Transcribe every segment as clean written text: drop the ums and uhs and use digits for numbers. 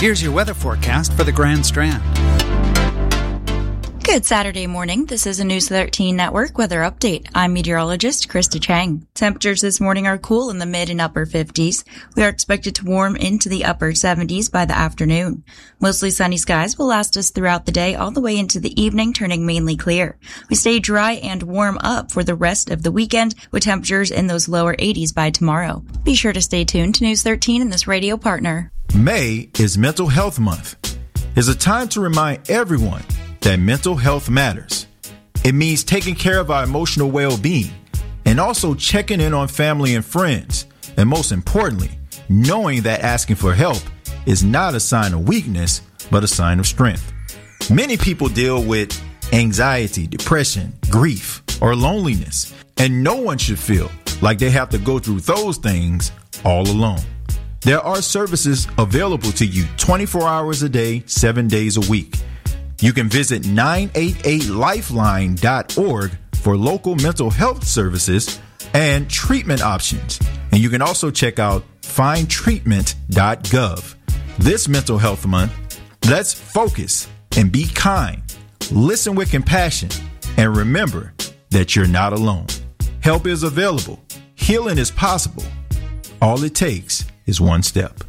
Here's your weather forecast for the Grand Strand. Good Saturday morning. This is a News 13 Network weather update. I'm meteorologist Krista Chang. Temperatures this morning are cool in the mid and upper 50s. We are expected to warm into the upper 70s by the afternoon. Mostly sunny skies will last us throughout the day all the way into the evening, turning mainly clear. We stay dry and warm up for the rest of the weekend with temperatures in those lower 80s by tomorrow. Be sure to stay tuned to News 13 and this radio partner. May is Mental Health Month. It's a time to remind everyone that mental health matters. It means taking care of our emotional well-being and also checking in on family and friends. And most importantly, knowing that asking for help is not a sign of weakness, but a sign of strength. Many people deal with anxiety, depression, grief, or loneliness, and no one should feel like they have to go through those things all alone. There are services available to you 24 hours a day, 7 days a week. You can visit 988lifeline.org for local mental health services and treatment options. And you can also check out findtreatment.gov. This Mental Health Month, let's focus and be kind. Listen with compassion and remember that you're not alone. Help is available. Healing is possible. All it takes is one step.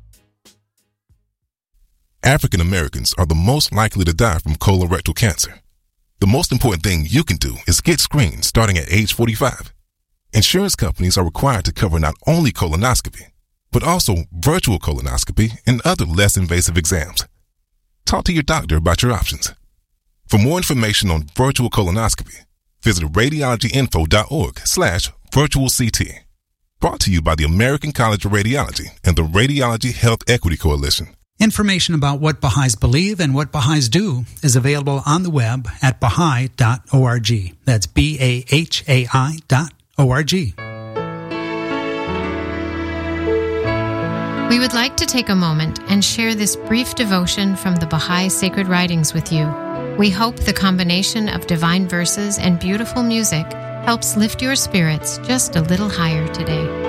African Americans are the most likely to die from colorectal cancer. The most important thing you can do is get screened starting at age 45. Insurance companies are required to cover not only colonoscopy, but also virtual colonoscopy and other less invasive exams. Talk to your doctor about your options. For more information on virtual colonoscopy, visit radiologyinfo.org/virtualct. Brought to you by the American College of Radiology and the Radiology Health Equity Coalition. Information about what Baha'is believe and what Baha'is do is available on the web at Baha'i.org. That's BAHAI.org. We would like to take a moment and share this brief devotion from the Baha'i Sacred Writings with you. We hope the combination of divine verses and beautiful music helps lift your spirits just a little higher today.